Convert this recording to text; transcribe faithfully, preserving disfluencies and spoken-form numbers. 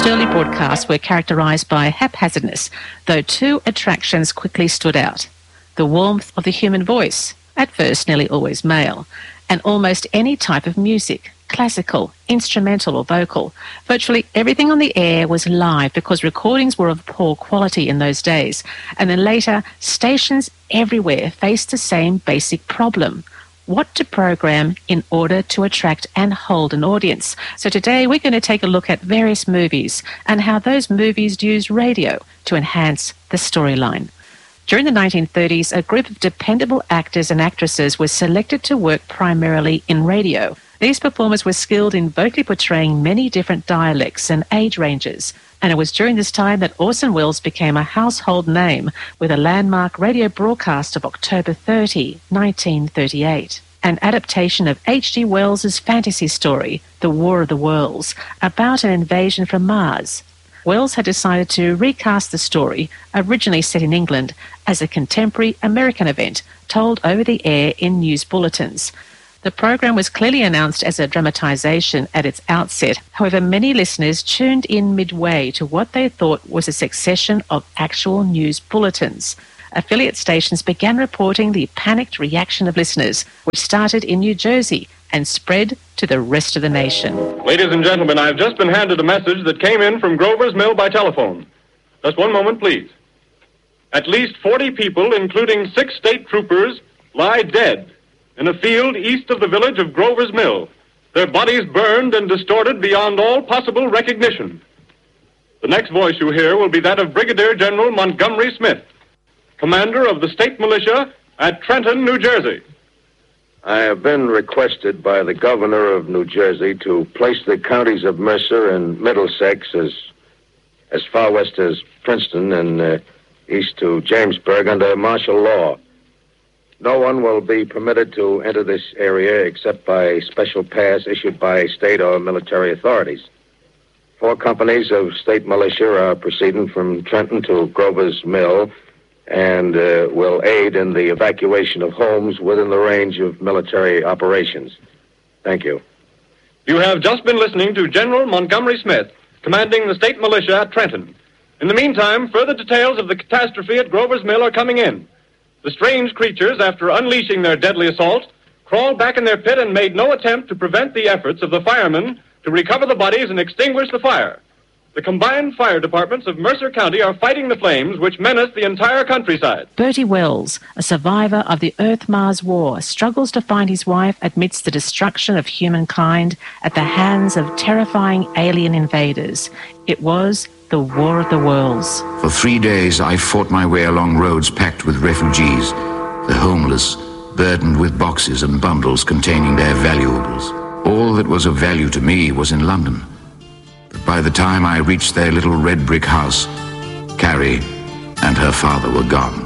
early broadcasts were characterised by haphazardness, though two attractions quickly stood out. The warmth of the human voice, at first nearly always male, and almost any type of music, classical, instrumental or vocal. Virtually everything on the air was live because recordings were of poor quality in those days. And then later, stations everywhere faced the same basic problem: what to program in order to attract and hold an audience. So today we're going to take a look at various movies and how those movies use radio to enhance the storyline. During the nineteen thirties, a group of dependable actors and actresses was selected to work primarily in radio. These performers were skilled in vocally portraying many different dialects and age ranges, and it was during this time that Orson Welles became a household name with a landmark radio broadcast of October thirtieth, nineteen thirty-eight, an adaptation of H G Wells's fantasy story, The War of the Worlds, about an invasion from Mars. Wells had decided to recast the story, originally set in England, as a contemporary American event told over the air in news bulletins. The program was clearly announced as a dramatisation at its outset. However, many listeners tuned in midway to what they thought was a succession of actual news bulletins. Affiliate stations began reporting the panicked reaction of listeners, which started in New Jersey and spread to the rest of the nation. Ladies and gentlemen, I've just been handed a message that came in from Grover's Mill by telephone. Just one moment, please. At least forty people, including six state troopers, lie dead in a field east of the village of Grover's Mill, their bodies burned and distorted beyond all possible recognition. The next voice you hear will be that of Brigadier General Montgomery Smith, commander of the state militia at Trenton, New Jersey. I have been requested by the governor of New Jersey to place the counties of Mercer and Middlesex as as far west as Princeton and uh, east to Jamesburg under martial law. No one will be permitted to enter this area except by special pass issued by state or military authorities. Four companies of state militia are proceeding from Trenton to Grover's Mill and uh, will aid in the evacuation of homes within the range of military operations. Thank you. You have just been listening to General Montgomery Smith, commanding the state militia at Trenton. In the meantime, further details of the catastrophe at Grover's Mill are coming in. The strange creatures, after unleashing their deadly assault, crawled back in their pit and made no attempt to prevent the efforts of the firemen to recover the bodies and extinguish the fire. The combined fire departments of Mercer County are fighting the flames which menace the entire countryside. Bertie Wells, a survivor of the Earth-Mars War, struggles to find his wife amidst the destruction of humankind at the hands of terrifying alien invaders. It was the War of the Worlds. For three days I fought my way along roads packed with refugees, the homeless, burdened with boxes and bundles containing their valuables. All that was of value to me was in London. But by the time I reached their little red brick house, Carrie and her father were gone.